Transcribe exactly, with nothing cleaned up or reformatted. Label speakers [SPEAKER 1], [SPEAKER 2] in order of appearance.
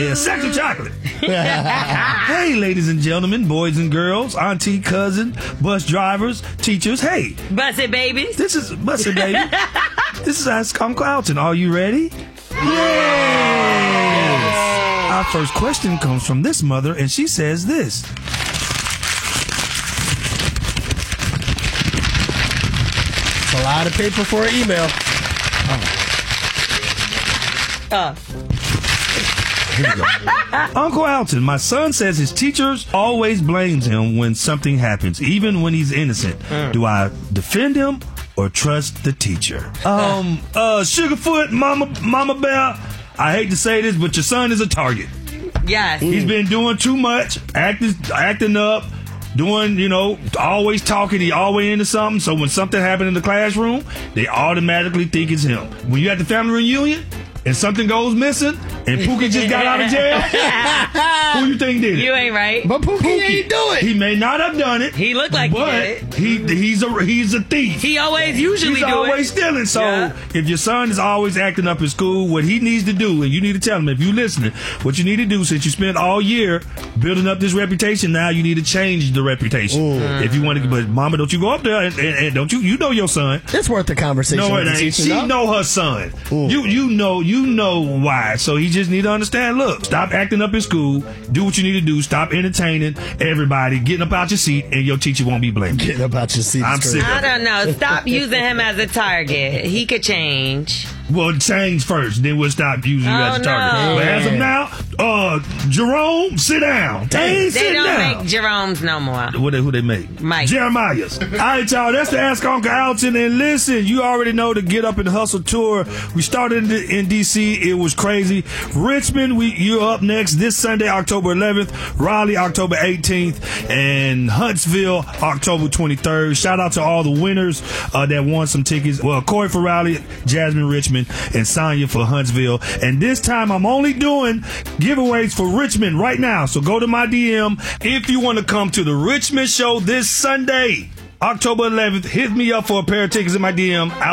[SPEAKER 1] Yeah, sexy chocolate. Hey, ladies and gentlemen, boys and girls, auntie, cousin, bus drivers, teachers. Hey,
[SPEAKER 2] Busted babies.
[SPEAKER 1] this is Busted Baby. This is Ask Uncle Alton. Are you ready? Yes. Our first question comes from this mother, and she says this.
[SPEAKER 3] It's a lot of paper for an email.
[SPEAKER 2] Uh.
[SPEAKER 1] Here we go. Uncle Alton, my son says his teachers always blames him when something happens, even when he's innocent. Mm. Do I defend him or trust the teacher? Um, uh, Sugarfoot, Mama, Mama Bear, I hate to say this, but your son is a target.
[SPEAKER 2] Yes.
[SPEAKER 1] He's been doing too much, acting, acting up, doing, you know, always talking. He always into something. So when something happened in the classroom, they automatically think it's him. When you at the family reunion and something goes missing and Pookie just got out of jail, who you think did it?
[SPEAKER 2] You ain't right.
[SPEAKER 3] But Pookie, Pookie ain't do it.
[SPEAKER 1] He may not have done it.
[SPEAKER 2] He looked like
[SPEAKER 1] but
[SPEAKER 2] he did
[SPEAKER 1] it. He, he's a he's a thief.
[SPEAKER 2] He always usually
[SPEAKER 1] he's
[SPEAKER 2] do
[SPEAKER 1] always
[SPEAKER 2] it.
[SPEAKER 1] stealing. So
[SPEAKER 2] Yeah.
[SPEAKER 1] if your son is always acting up in school, what he needs to do, and you need to tell him, if you're listening, what you need to do, since you spent all year building up this reputation, now you need to change the reputation.
[SPEAKER 3] Mm.
[SPEAKER 1] If you want to, but Mama, don't you go up there and, and, and don't you you know your son.
[SPEAKER 3] It's worth the conversation.
[SPEAKER 1] No,
[SPEAKER 3] with
[SPEAKER 1] it
[SPEAKER 3] the
[SPEAKER 1] ain't.
[SPEAKER 3] teacher,
[SPEAKER 1] She
[SPEAKER 3] no?
[SPEAKER 1] know her son.
[SPEAKER 3] Mm.
[SPEAKER 1] You you know you know why. So he just need to understand. Look, stop acting up in school. Do what you need to do. Stop entertaining everybody. Getting up out your seat, and your teacher won't be blamed.
[SPEAKER 3] Getting up out your seat.
[SPEAKER 1] I'm sick.
[SPEAKER 2] I don't know. Stop using him as a target. He could change.
[SPEAKER 1] Well, change first, then we'll stop using you
[SPEAKER 2] Oh,
[SPEAKER 1] as a target.
[SPEAKER 2] no.
[SPEAKER 1] But as of now, uh, Jerome, sit down. They ain't
[SPEAKER 2] They
[SPEAKER 1] sitting
[SPEAKER 2] don't
[SPEAKER 1] down.
[SPEAKER 2] make Jerome's no more.
[SPEAKER 1] What they, who they make?
[SPEAKER 2] Mike.
[SPEAKER 1] Jeremiah's. All right, y'all. That's the Ask Uncle Alton. And listen, you already know the Get Up and Hustle tour. We started in, in D C. It was crazy. Richmond, we you're up next this Sunday, October eleventh. Raleigh, October eighteenth. And Huntsville, October twenty-third. Shout out to all the winners uh, that won some tickets. Well, Corey for Raleigh, Jasmine Richmond, and Sonya for Huntsville. And this time I'm only doing giveaways for Richmond right now. So go to my D M if you want to come to the Richmond show this Sunday, October eleventh. Hit me up for a pair of tickets in my D M.